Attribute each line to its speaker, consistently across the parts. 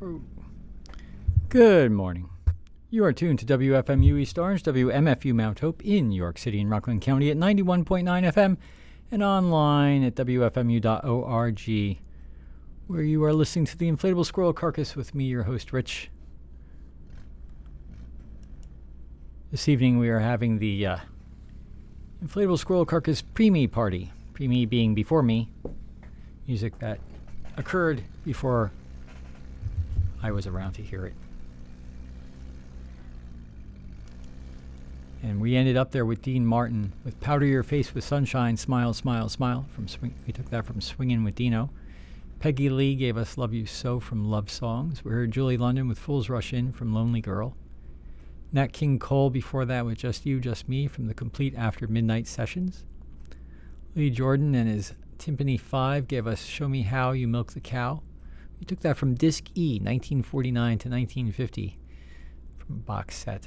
Speaker 1: Good morning. You are tuned to WFMU East Orange, WMFU Mount Hope in York City and Rockland County at 91.9 FM and online at WFMU.org, where you are listening to the Inflatable Squirrel Carcass with me, your host, Rich. This evening we are having the Inflatable Squirrel Carcass Pre-Me party. Pre-Me being before me, music that occurred before I was around to hear it. And we ended up there with Dean Martin with Powder Your Face with Sunshine, Smile, Smile, Smile. We took that from Swingin' with Dino. Peggy Lee gave us Love You So from Love Songs. We heard Julie London with Fools Rush In from Lonely Girl. Nat King Cole before that with Just You, Just Me from the Complete After Midnight Sessions. Lee Jordan and his Timpani 5 gave us Show Me How You Milk the Cow. We took that from Disc E, 1949 to 1950, from a box set.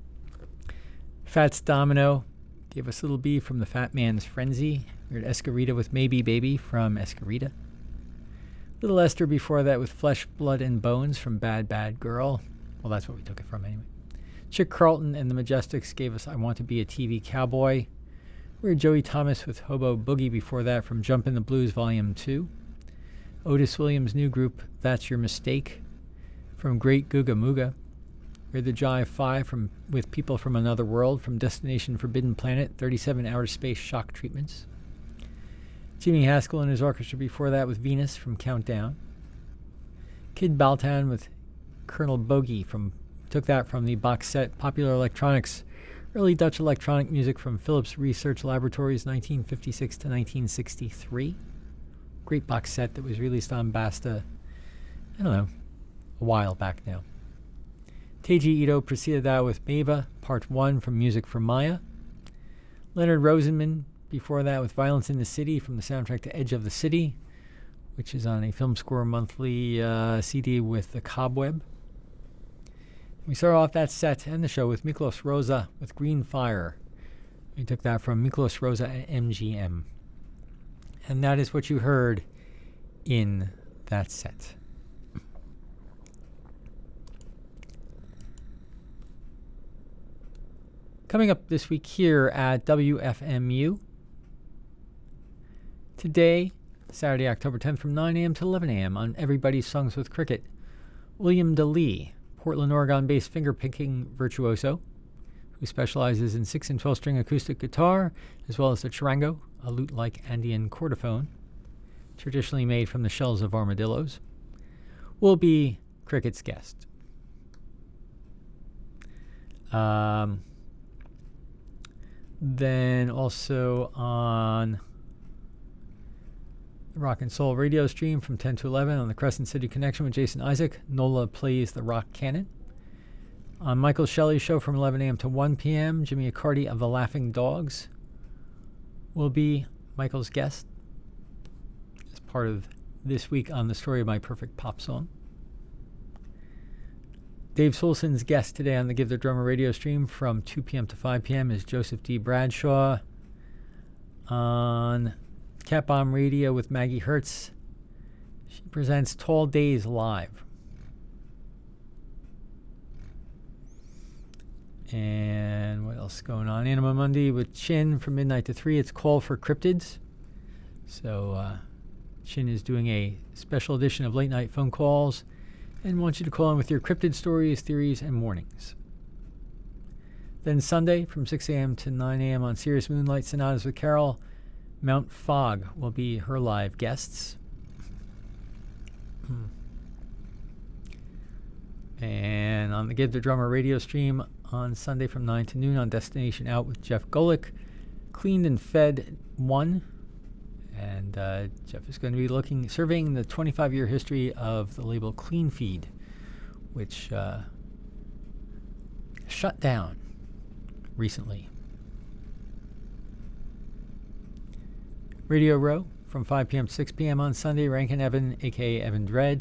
Speaker 1: Fats Domino gave us Little B from the Fat Man's Frenzy. We heard Escarita with Maybe Baby from Escarita. Little Esther before that with Flesh, Blood, and Bones from Bad Bad Girl. Well, that's what we took it from anyway. Chick Carlton and the Majestics gave us I Want to Be a TV Cowboy. We heard Joey Thomas with Hobo Boogie before that from Jumpin' the Blues Volume 2. Otis Williams' new group, That's Your Mistake, from Great Googa Mooga. We heard the Jive 5 with People from Another World from Destination Forbidden Planet, 37 Outer Space Shock Treatments. Jimmy Haskell and his orchestra before that with Venus from Countdown. Kid Baltan with Colonel Bogey took that from the box set Popular Electronics, Early Dutch Electronic Music from Philips Research Laboratories, 1956 to 1963. Great box set that was released on Basta, I don't know, a while back now. Teiji Ito preceded that with Meva, Part 1 from Music for Maya. Leonard Rosenman before that with Violence in the City from the soundtrack to Edge of the City, which is on a Film Score Monthly CD with The Cobweb. We start off that set and the show with Miklos Rosa with Green Fire. We took that from Miklos Rosa at MGM. And that is what you heard in that set. Coming up this week here at WFMU. Today, Saturday, October 10th from 9 a.m. to 11 a.m. on Everybody's Songs with Cricket, William DeLee, Portland, Oregon-based finger-picking virtuoso who specializes in 6 and 12-string acoustic guitar, as well as the charango, a lute-like Andean chordophone, traditionally made from the shells of armadillos, will be Cricket's guest. Then also on the Rock and Soul radio stream from 10 to 11 on the Crescent City Connection with Jason Isaac, Nola plays the rock canon. On Michael Shelley's show from 11 a.m. to 1 p.m., Jimmy Accardi of the Laughing Dogs will be Michael's guest as part of This Week on the Story of My Perfect Pop Song. Dave Solson's guest today on the Give the Drummer radio stream from 2 p.m. to 5 p.m. is Joseph D. Bradshaw. On Cat Bomb Radio with Maggie Hertz, she presents Tall Days Live. And what else is going on? Anima Mundi with Chin from midnight to 3. It's Call for Cryptids. So Chin is doing a special edition of late night phone calls and wants you to call in with your cryptid stories, theories, and warnings. Then Sunday from 6 a.m. to 9 a.m. on Sirius Moonlight Sonatas with Carol, Mount Fogg will be her live guests. And on the Give the Drummer radio stream on Sunday from 9 to noon on Destination Out with Jeff Golick, Cleaned and Fed 1. And Jeff is going to be surveying the 25-year history of the label Clean Feed, which shut down recently. Radio Row from 5 p.m. to 6 p.m. on Sunday, Rankin Evan, a.k.a. Evan Dredd.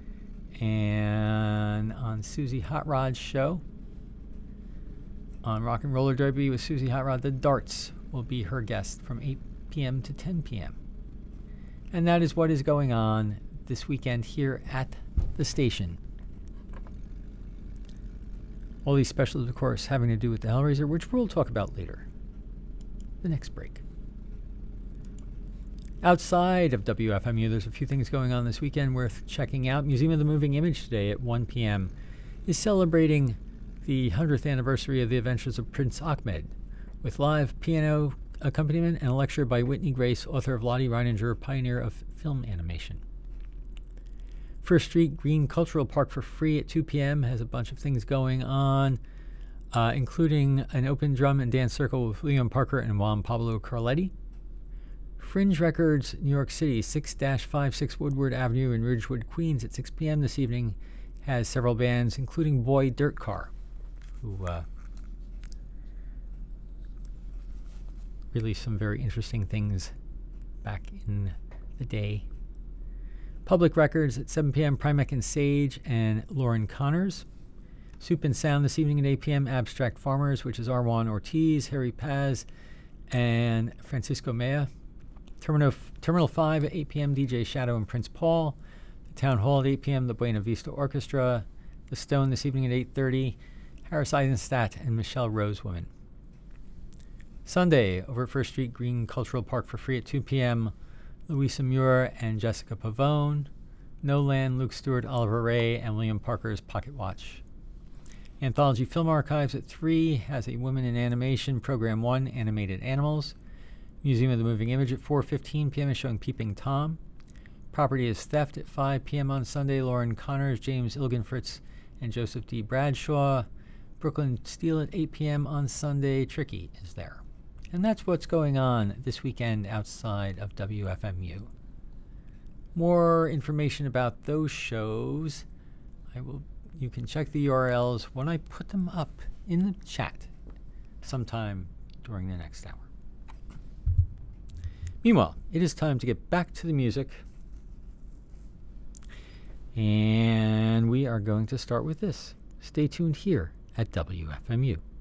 Speaker 1: And on Susie Hot Rod's show, on Rock and Roller Derby with Susie Hot Rod, the Darts will be her guest from 8 p.m. to 10 p.m. And that is what is going on this weekend here at the station. All these specials, of course, having to do with the Hellraiser, which we'll talk about later. The next break. Outside of WFMU, there's a few things going on this weekend worth checking out. Museum of the Moving Image today at 1 p.m. is celebrating the 100th anniversary of the adventures of Prince Ahmed, with live piano accompaniment and a lecture by Whitney Grace, author of Lottie Reininger, pioneer of film animation. First Street Green Cultural Park for free at 2 p.m. has a bunch of things going on, including an open drum and dance circle with William Parker and Juan Pablo Carletti. Fringe Records, New York City, 6-56 Woodward Avenue in Ridgewood, Queens at 6 p.m. this evening, has several bands, including Boy Dirt Car, who released some very interesting things back in the day. Public Records at 7 p.m., Primac and Sage and Lauren Connors. Soup and Sound this evening at 8 p.m., Abstract Farmers, which is Arjuan Ortiz, Harry Paz, and Francisco Mea. Terminal 5 at 8 p.m., DJ Shadow and Prince Paul. The Town Hall at 8 p.m., the Buena Vista Orchestra. The Stone this evening at 8:30, Harris Eisenstadt and Michelle Rosewoman. Sunday, over at First Street Green Cultural Park for free at 2 p.m., Louisa Muir and Jessica Pavone. No Land, Luke Stewart, Oliver Ray, and William Parker's Pocket Watch. Anthology Film Archives at 3 has a Women in Animation, Program 1, Animated Animals. Museum of the Moving Image at 4:15 p.m. is showing Peeping Tom. Property is Theft at 5 p.m. on Sunday, Lauren Connors, James Ilgenfritz, and Joseph D. Bradshaw. Brooklyn Steel at 8 p.m. on Sunday, Tricky is there. And that's what's going on this weekend outside of WFMU. More information about those shows, you can check the URLs when I put them up in the chat sometime during the next hour. Meanwhile, it is time to get back to the music. And we are going to start with this. Stay tuned here at WFMU.